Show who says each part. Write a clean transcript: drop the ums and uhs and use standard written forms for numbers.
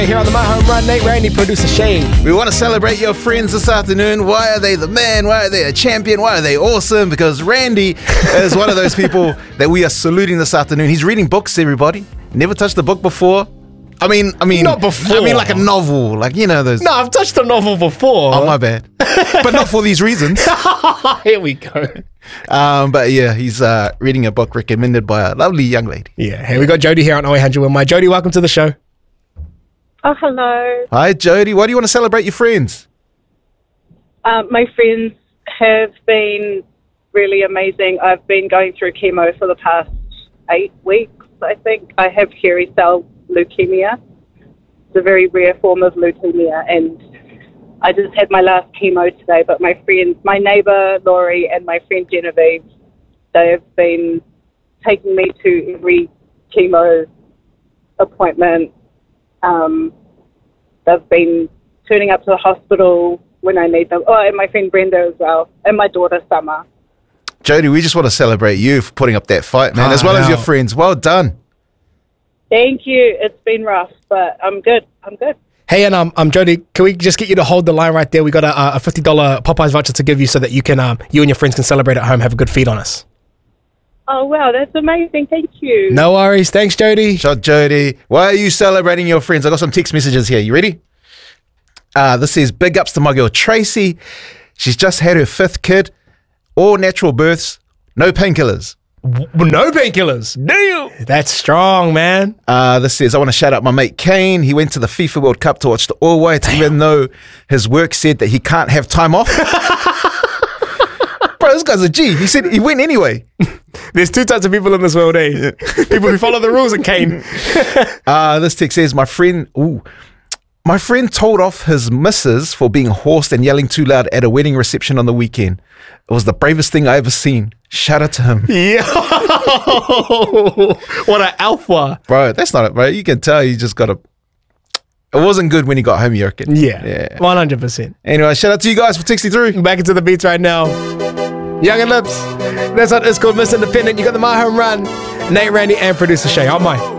Speaker 1: Here on the My Home Run, Nate Randy, producer Shane.
Speaker 2: We want to celebrate your friends this afternoon. Why are they the man? Why are they a champion? Why are they awesome? Because Randy is one of those people that we are saluting this afternoon. He's reading books, everybody. Never touched a book before. I mean,
Speaker 1: not before.
Speaker 2: I mean, like a novel, like you know those.
Speaker 1: No, I've touched a novel before.
Speaker 2: Oh, my bad, but not for these reasons.
Speaker 1: Here we go.
Speaker 2: But yeah, he's reading a book recommended by a lovely young lady.
Speaker 1: Yeah, hey, we got Jody here on 0800 with my Jody. Welcome to the show.
Speaker 3: Oh, hello.
Speaker 2: Hi, Jody. Why do you want to celebrate your friends?
Speaker 3: My friends have been really amazing. I've been going through chemo for the past 8 weeks, I think. I have hairy cell leukemia. It's a very rare form of leukemia, and I just had my last chemo today, but my friends, my neighbour Laurie and my friend Genevieve, they have been taking me to every chemo appointment. They've been turning up to the hospital when I need them. Oh, and my friend Brenda as well, and my daughter Summer.
Speaker 2: Jody, we just want to celebrate you for putting up that fight, man, as well as your friends. Well done.
Speaker 3: Thank you. It's been rough, but I'm good. I'm good.
Speaker 1: Hey, and I'm Jody. Can we just get you to hold the line right there? We got a $50 Popeyes voucher to give you so that you can you and your friends can celebrate at home, have a good feed on us.
Speaker 3: Oh, wow, that's amazing. Thank you.
Speaker 1: No worries. Thanks, Jody.
Speaker 2: Shot, Jody. Why are you celebrating your friends? I got some text messages here. You ready? This says, big ups to my girl Tracy. She's just had her 5th kid. All natural births. No painkillers.
Speaker 1: No painkillers. Damn. That's strong, man.
Speaker 2: This says, I want to shout out my mate Kane. He went to the FIFA World Cup to watch the All Whites, even though his work said that he can't have time off. Bro, this guy's a G. He said he went anyway.
Speaker 1: There's 2 types of people in this world, eh? Yeah. People who follow the rules and Kane.
Speaker 2: This text says, my friend told off his missus for being hoarse and yelling too loud at a wedding reception on the weekend. It was the bravest thing I ever seen. Shout out to him.
Speaker 1: Yo! What an alpha.
Speaker 2: Bro, that's not it, bro. You can tell he just got a... It wasn't good when he got home, you reckon?
Speaker 1: Yeah. 100%.
Speaker 2: Anyway, shout out to you guys for texting through.
Speaker 1: Back into the beats right now. Young and Lips. That's what it's called, Miss Independent. You got the My Home Run. Nate, Randy, and producer Shay on my